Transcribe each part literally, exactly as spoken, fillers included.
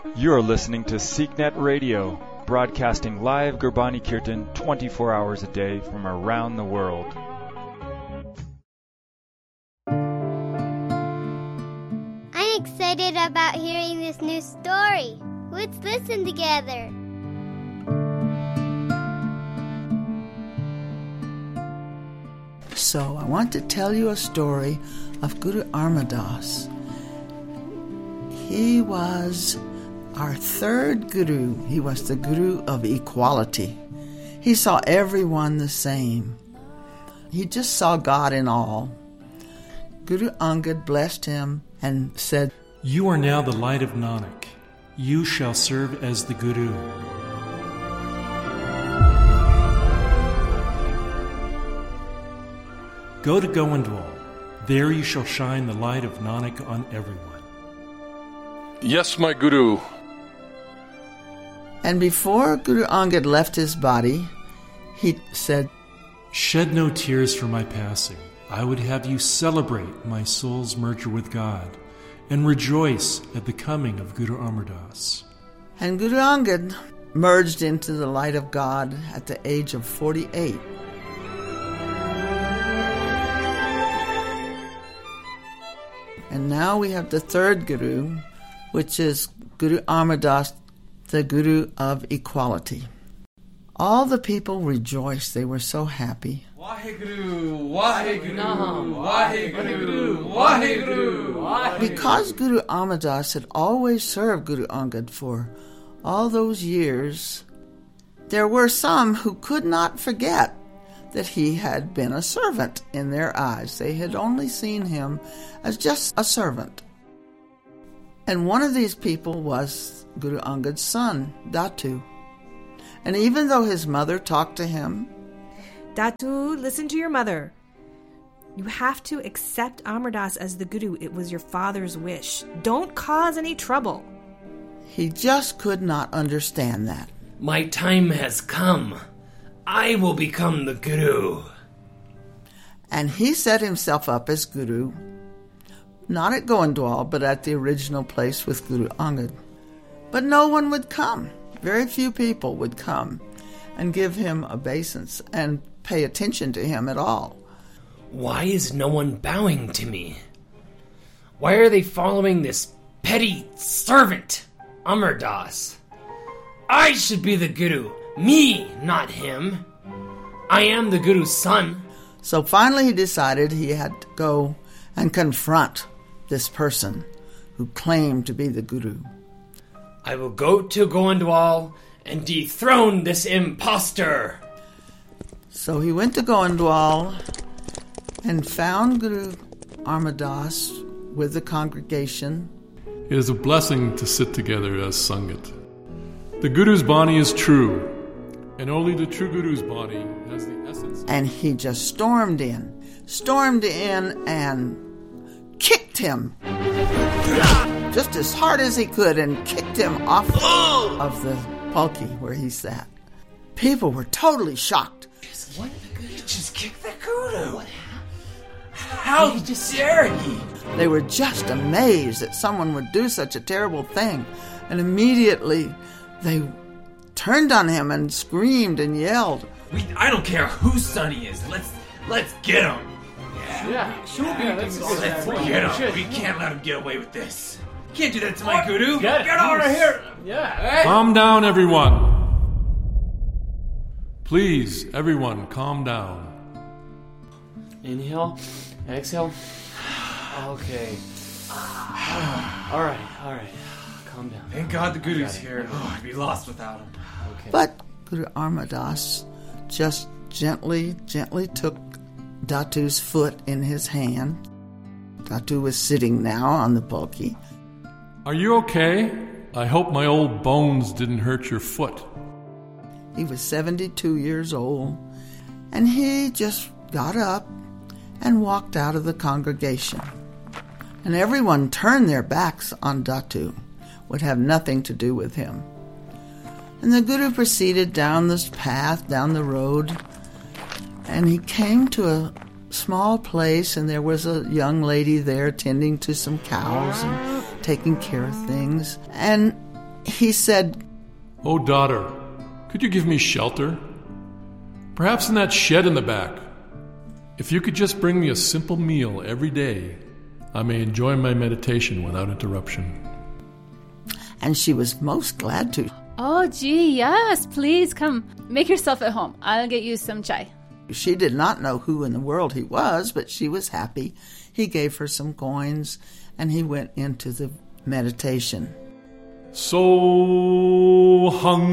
You're listening to SeekNet Radio, broadcasting live Gurbani Kirtan twenty-four hours a day from around the world. I'm excited about hearing this new story. Let's listen together. So I want to tell you a story of Guru Amardas. He was our third guru. He was the guru of equality. He saw everyone the same. He just saw God in all. Guru Angad blessed him and said, "You are now the light of Nanak. You shall serve as the guru." Go to Goindwal. There you shall shine the light of Nanak on everyone. Yes, my guru. And before Guru Angad left his body, he said, "Shed no tears for my passing. I would have you celebrate my soul's merger with God and rejoice at the coming of Guru Amardas." And Guru Angad merged into the light of God at the age of forty-eight. And now we have the third guru, which is Guru Amardas, the guru of equality. All the people rejoiced. They were so happy. Waheguru, Waheguru, Waheguru, Waheguru. Because Guru Amardas had always served Guru Angad for all those years, there were some who could not forget that he had been a servant in their eyes. They had only seen him as just a servant. And one of these people was Guru Angad's son, Datu. And even though his mother talked to him, "Datu, listen to your mother. You have to accept Amardas as the guru. It was your father's wish. Don't cause any trouble." he just could not understand that. "My time has come. I will become the guru." And he set himself up as guru, not at Goindwal, but at the original place with Guru Angad. But no one would come. Very few people would come and give him obeisance and pay attention to him at all. Why is no one bowing to me? Why are they following this petty servant, Amardas? I should be the guru. Me, not him. I am the guru's son. So finally he decided he had to go and confront this person who claimed to be the guru. I will go to Goindwal and dethrone this impostor. So he went to Goindwal and found Guru Amardas with the congregation. It is a blessing to sit together as Sangat. The Guru's Bani is true, and only the true Guru's Bani has the essence. And he just stormed in, stormed in and kicked him just as hard as he could and kicked him off of the palki where he sat. People were totally shocked. What? He just kicked the guru. What happened? How dare he? They were just amazed that someone would do such a terrible thing. And immediately they turned on him and screamed and yelled. We, I don't care whose son he is. Let's let's get him. Yeah, yeah, sure. Yeah, let's let's get him. We can't let him get away with this. Can't do that to my guru. Get, get over here. Yeah. Hey. Calm down, everyone. Please, everyone, calm down. Inhale, exhale. Okay. all right, all right. Calm down. Thank God the guru's here. Oh, I'd be lost without him. Okay. But Guru Amardas just gently, gently took Datu's foot in his hand. Datu was sitting now on the palki. Are you okay? I hope my old bones didn't hurt your foot. He was seventy-two years old, and he just got up and walked out of the congregation. And everyone turned their backs on Datu, would have nothing to do with him. And the Guru proceeded down this path, down the road, and he came to a small place, and there was a young lady there tending to some cows and taking care of things. And he said, "Oh, daughter, could you give me shelter? Perhaps in that shed in the back. If you could just bring me a simple meal every day, I may enjoy my meditation without interruption." And she was most glad to. Oh, gee, yes, please come. Make yourself at home. I'll get you some chai. She did not know who in the world he was, but she was happy. He gave her some coins, and he went into the meditation. So hung,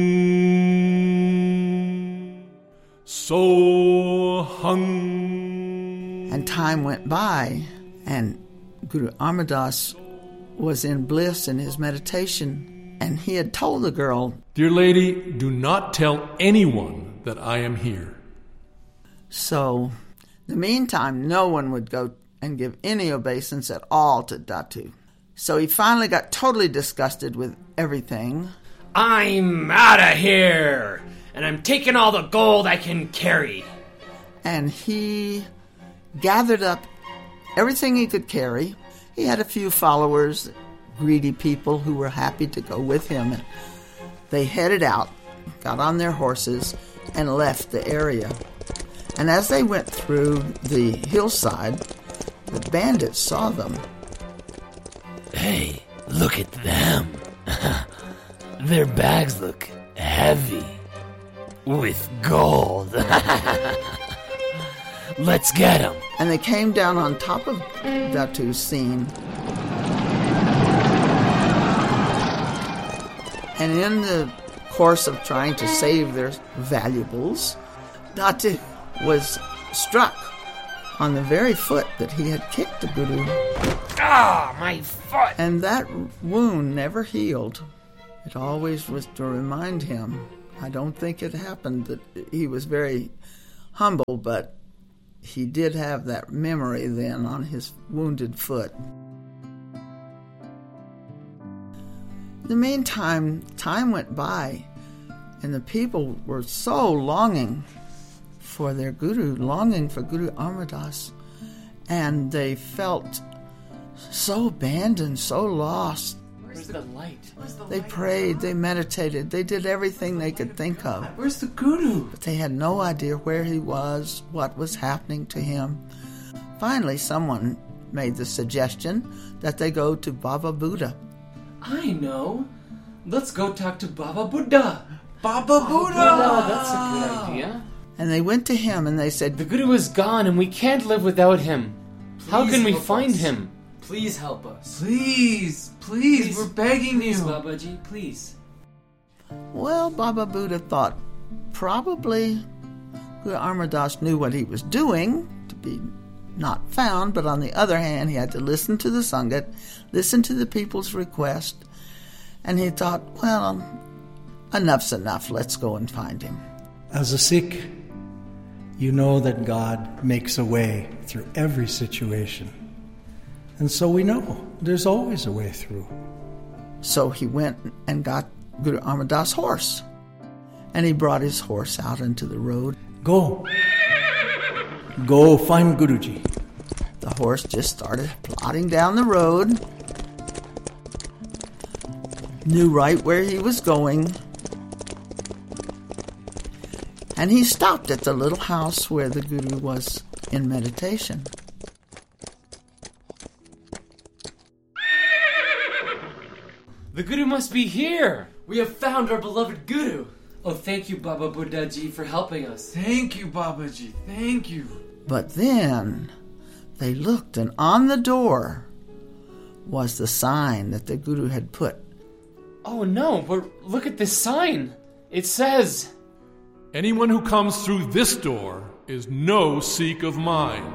so hung. And time went by, and Guru Amar Das was in bliss in his meditation, and he had told the girl, "Dear lady, do not tell anyone that I am here." So, in the meantime, no one would go and give any obeisance at all to Datu. So he finally got totally disgusted with everything. "I'm out of here, and I'm taking all the gold I can carry." And he gathered up everything he could carry. He had a few followers, greedy people who were happy to go with him. And they headed out, got on their horses, and left the area. And as they went through the hillside, the bandits saw them. "Hey, look at them. Their bags look heavy with gold. Let's get them." And they came down on top of Datu's scene. And in the course of trying to save their valuables, Datu was struck on the very foot that he had kicked the Guru. Ah, my foot! And that wound never healed. It always was to remind him. I don't think it happened that he was very humble, but he did have that memory then on his wounded foot. In the meantime, time went by, and the people were so longing for their Guru, longing for Guru Amar Das, and they felt so abandoned, so lost. Where's the light? Where's the They light? prayed, they meditated, they did everything they could think of. Where's the Guru? But they had no idea where he was, what was happening to him. Finally, someone made the suggestion that they go to Baba Buddha. I know. Let's go talk to Baba Buddha. Baba Buddha! Buddha, that's a good idea. And they went to him and they said, The Guru is gone and we can't live without him. How Please can we help find us. him? Please help us. Please, please, Please, we're begging Please, you. Babaji, please. Well, Baba Buddha thought probably Guru Amar Das knew what he was doing to be not found, but on the other hand, he had to listen to the Sangat, listen to the people's request, and he thought, well, enough's enough, let's go and find him. As a Sikh, you know that God makes a way through every situation. And so we know there's always a way through. So he went and got Guru Amar Das' horse, and he brought his horse out into the road. Go. Go find Guruji. The horse just started plodding down the road, knew right where he was going, and he stopped at the little house where the Guru was in meditation. The Guru must be here. We have found our beloved Guru. Oh, thank you, Baba Buddha Ji, for helping us. Thank you, Babaji. Thank you. But then they looked, and on the door was the sign that the Guru had put. Oh no, but look at this sign. It says, Anyone who comes through this door is no Sikh of mine.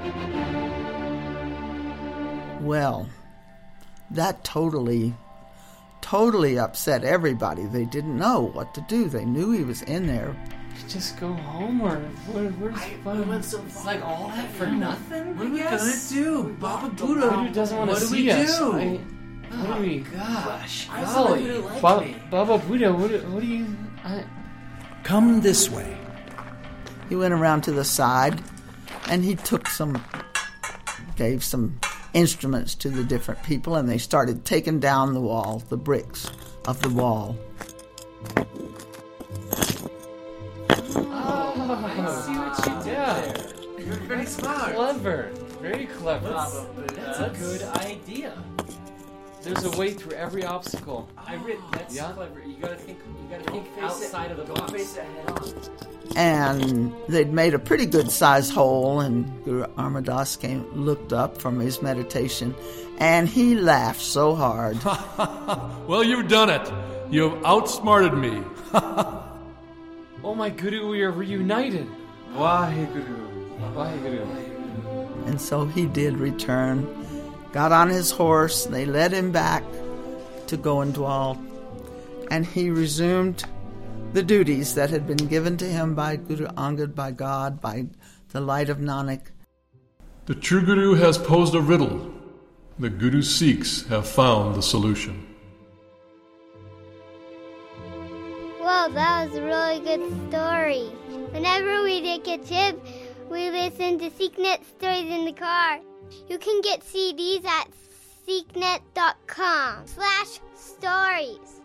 Well, that totally, totally upset everybody. They didn't know what to do. They knew he was in there. just go home or where, where's fun? went so It's like all that for nothing. What are we guess? gonna do? Baba The Buddha. Guru doesn't want to What do see we us. do? I, what do we? Gosh. I Golly, really like Ba- me. Baba Buddha, what, do- what do you? I, Come this way. He went around to the side, and he took some, gave some instruments to the different people, and they started taking down the wall, the bricks of the wall. Oh, I see what you did there. You're very smart. Clever. Very clever. Probably. That's, That's a good idea. There's a way through every obstacle. I read that's Yeah. clever. You gotta think. You gotta Don't think face outside it. of the Don't box. face it head on. And they'd made a pretty good sized hole, and Guru Amar Das came, looked up from his meditation, and he laughed so hard. Well, you've done it. You have outsmarted me. Oh my Guru, we are reunited. Waheguru. Waheguru. And so he did return, got on his horse, they led him back to Goindwal, and he resumed the duties that had been given to him by Guru Angad, by God, by the light of Nanak. The true Guru has posed a riddle. The Guru Sikhs have found the solution. Whoa, that was a really good story. Whenever we take a trip, we listen to SeekNet stories in the car. You can get C Ds at seeknet dot com slash stories.